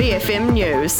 BFM News.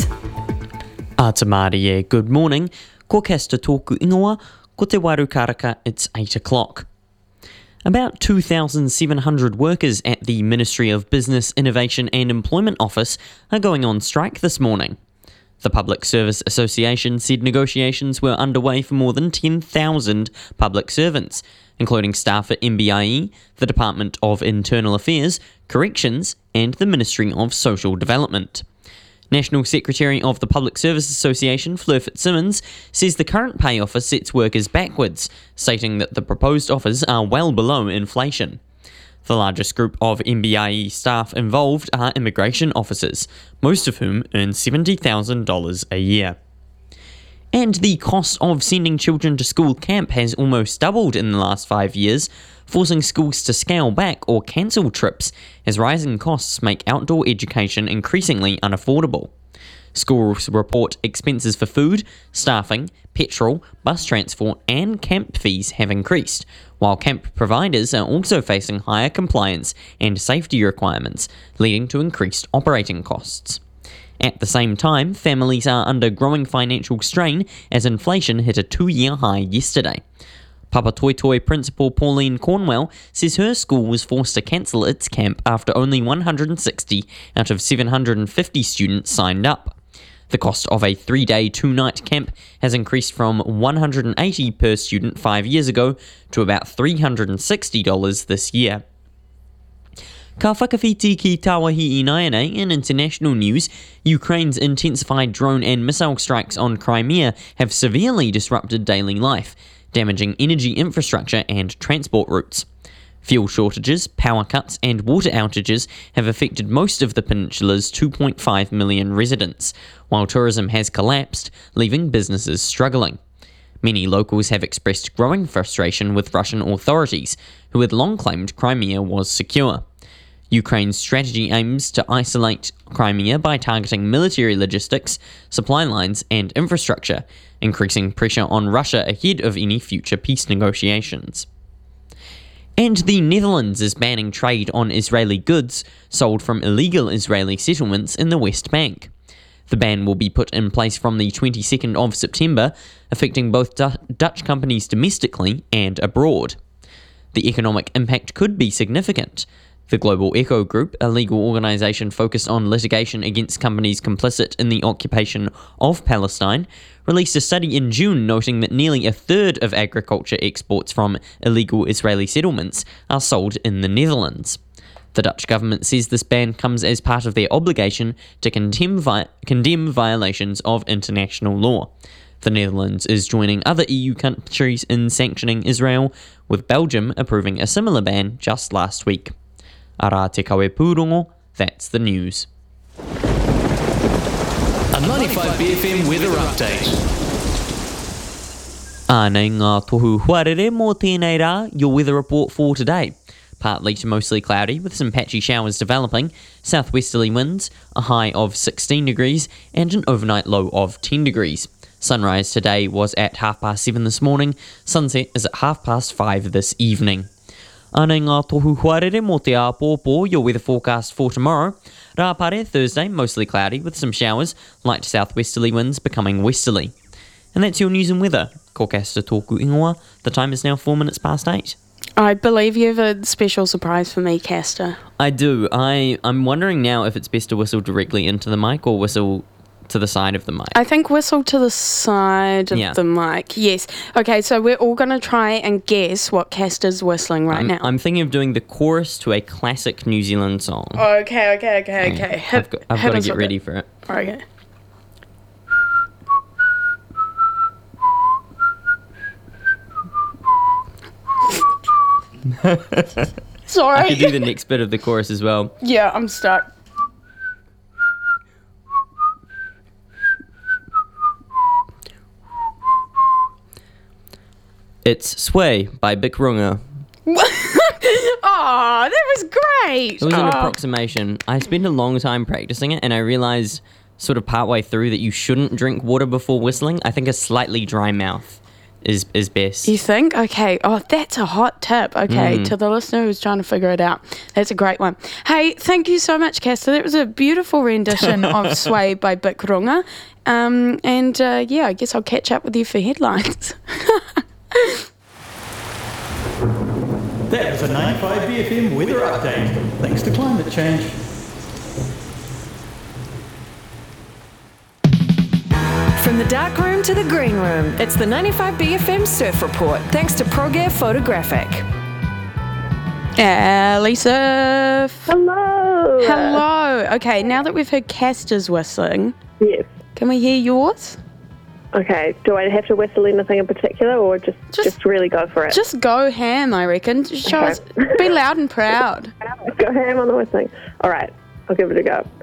Atamarie, good morning. Ko kesta tōku ingoa, ko te waru karaka, it's 8 o'clock. About 2,700 workers at the Ministry of Business, Innovation and Employment Office are going on strike this morning. The Public Service Association said negotiations were underway for more than 10,000 public servants, including staff at MBIE, the Department of Internal Affairs, Corrections and the Ministry of Social Development. National Secretary of the Public Service Association, Fleur Fitzsimmons, says the current pay offer sets workers backwards, stating that the proposed offers are well below inflation. The largest group of MBIE staff involved are immigration officers, most of whom earn $70,000 a year. And the cost of sending children to school camp has almost doubled in the last 5 years, forcing schools to scale back or cancel trips as rising costs make outdoor education increasingly unaffordable. Schools report expenses for food, staffing, petrol, bus transport and camp fees have increased, while camp providers are also facing higher compliance and safety requirements, leading to increased operating costs. At the same time, families are under growing financial strain as inflation hit a 2-year high yesterday. Papatoetoe Principal Pauline Cornwell says her school was forced to cancel its camp after only 160 out of 750 students signed up. The cost of a 3-day, 2-night camp has increased from $180 per student 5 years ago to about $360 this year. Ka whakawhiti ki Tāwahi Inaina in international news, Ukraine's intensified drone and missile strikes on Crimea have severely disrupted daily life, damaging energy infrastructure and transport routes. Fuel shortages, power cuts and water outages have affected most of the peninsula's 2.5 million residents, while tourism has collapsed, leaving businesses struggling. Many locals have expressed growing frustration with Russian authorities, who had long claimed Crimea was secure. Ukraine's strategy aims to isolate Crimea by targeting military logistics, supply lines and infrastructure, increasing pressure on Russia ahead of any future peace negotiations. And the Netherlands is banning trade on Israeli goods sold from illegal Israeli settlements in the West Bank. The ban will be put in place from the 22nd of September, affecting both Dutch companies domestically and abroad. The economic impact could be significant. The Global Echo Group, a legal organisation focused on litigation against companies complicit in the occupation of Palestine, released a study in June noting that nearly a third of agriculture exports from illegal Israeli settlements are sold in the Netherlands. The Dutch government says this ban comes as part of their obligation to condemn violations of international law. The Netherlands is joining other EU countries in sanctioning Israel, with Belgium approving a similar ban just last week. Ara te kawe pūrongo, that's the news. A 95 BFM weather update. Ānei ngā tohu huarere mō tēnei rā, your weather report for today. Partly to mostly cloudy, with some patchy showers developing, southwesterly winds, a high of 16 degrees, and an overnight low of 10 degrees. Sunrise today was at 7:30 this morning, sunset is at 5:30 this evening. Anei ngā tohu huarere mō te āpōpō, your weather forecast for tomorrow. Rā pare, Thursday, mostly cloudy with some showers, light southwesterly winds becoming westerly. And that's your news and weather. Ko kasta tōku ingoa, the time is now 4 minutes past 8. I believe you have a special surprise for me, Castor. I do. I'm wondering now if it's best to whistle directly into the mic or whistle to the side of the mic. I think whistle to the side of the mic. Yes. Okay, so we're all going to try and guess what Castor's whistling right now. I'm thinking of doing the chorus to a classic New Zealand song. Okay. I've got to get ready for it. Okay. Sorry. I could do the next bit of the chorus as well. Yeah, I'm stuck. It's Sway by Bic Runga. Oh, that was great. It was an approximation. I spent a long time practicing it, and I realised sort of partway through that you shouldn't drink water before whistling. I think a slightly dry mouth is best. You think? Okay. Oh, that's a hot tip. Okay, to the listener who's trying to figure it out. That's a great one. Hey, thank you so much, Castor. That was a beautiful rendition of Sway by Bik Runga. I guess I'll catch up with you for headlines. That was a 95 BFM weather update. Thanks to climate change. From the dark room to the green room, it's the 95 BFM Surf Report, thanks to ProGear Photographic. Ellie Surf. Hello. Hello. Okay, now that we've heard Castor's whistling, Yes. can we hear yours? Okay. Do I have to whistle anything in particular, or just really go for it? Just go ham, I reckon. Just show us. Be loud and proud. Go ham on the whistling. All right. I'll give it a go.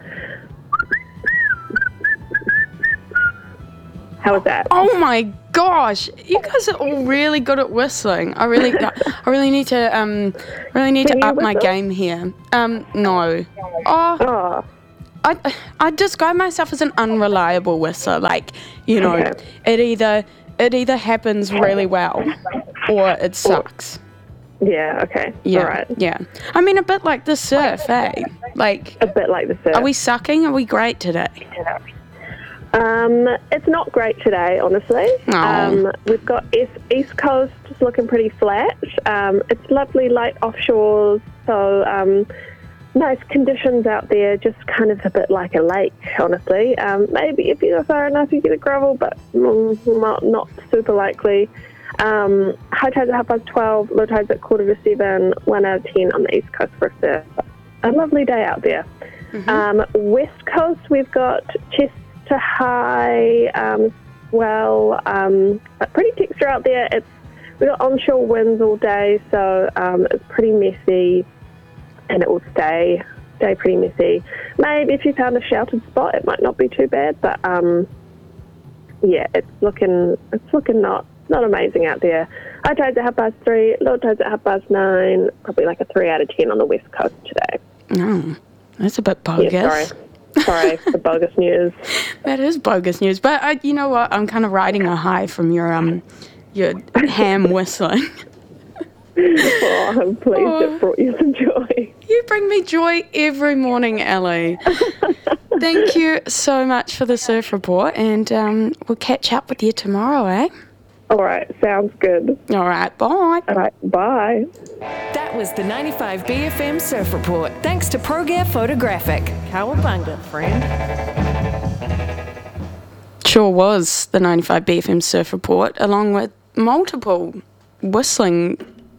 How was that? Oh my gosh, you guys are all really good at whistling. I really need to up my game here. No. Oh. I describe myself as an unreliable whistler. Like, Okay. it either happens really well or it sucks. Yeah, okay. Yeah. All right. Yeah. I mean, a bit like the surf, eh? Like, A bit like the surf. are we sucking? Are we great today? It's not great today, honestly. Oh. We've got East Coast just looking pretty flat. It's lovely light offshores, so nice conditions out there, just kind of a bit like a lake, honestly. Maybe if you go far enough you get a gravel, but not super likely. High tides at 12:30, low tides at 6:45, 1 out of 10 on the East Coast for a surf. A lovely day out there. West Coast, we've got Chester high, pretty texture out there. We've got onshore winds all day, so it's pretty messy, and it will stay pretty messy. Maybe if you found a sheltered spot, it might not be too bad, but it's looking not amazing out there. High tides at 3:30, low tides at 9:30, probably like a 3 out of 10 on the West Coast today. Oh, that's a bit bogus. Yeah, sorry for bogus news. That is bogus news. But you know what? I'm kind of riding a high from your ham whistling. Oh, I'm pleased it brought you some joy. You bring me joy every morning, Ellie. Thank you so much for the surf report, and we'll catch up with you tomorrow, eh? All right, sounds good. All right, bye. All right, bye. That was the 95 BFM Surf Report, thanks to ProGear Photographic. Cowabunga, friend. Sure was the 95 BFM surf report, along with multiple whistling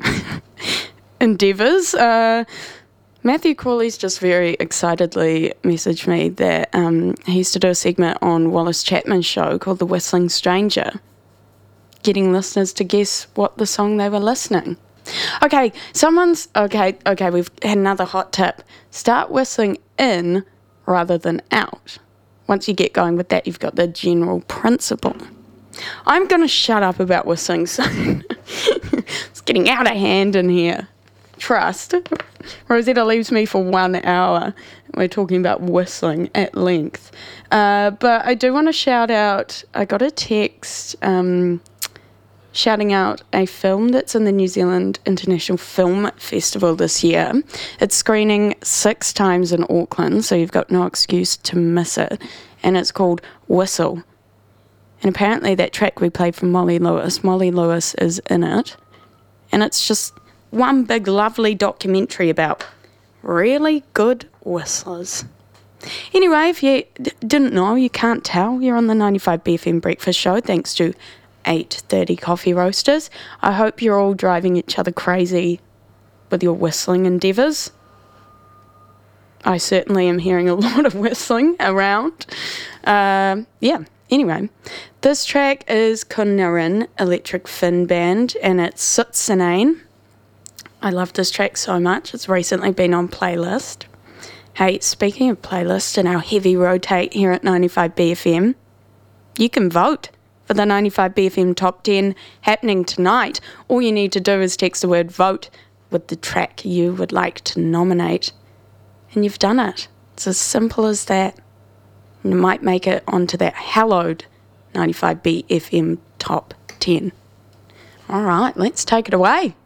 endeavours. Matthew Crawley's just very excitedly messaged me that he used to do a segment on Wallace Chapman's show called The Whistling Stranger, getting listeners to guess what the song they were listening. Okay, we've had another hot tip. Start whistling in rather than out. Once you get going with that, you've got the general principle. I'm going to shut up about whistling soon. It's getting out of hand in here. Trust. Rosetta leaves me for 1 hour. We're talking about whistling at length. But I do want to shout out, I got a text shouting out a film that's in the New Zealand International Film Festival this year. It's screening 6 times in Auckland, so you've got no excuse to miss it. And it's called Whistle. And apparently that track we played from Molly Lewis is in it. And it's just one big lovely documentary about really good whistlers. Anyway, if you didn't know, you can't tell, you're on the 95 BFM Breakfast Show, thanks to 8:30 Coffee Roasters. I hope you're all driving each other crazy with your whistling endeavours. I certainly am hearing a lot of whistling around. Anyway, this track is Cwniran Electric Fin Band, and it's Sutsinane. I love this track so much. It's recently been on playlist. Hey, speaking of playlist and our heavy rotate here at 95 BFM, you can vote for the 95 BFM Top 10 happening tonight. All you need to do is text the word vote with the track you would like to nominate. And you've done it. It's as simple as that. And you might make it onto that hallowed 95 BFM Top 10. All right, let's take it away.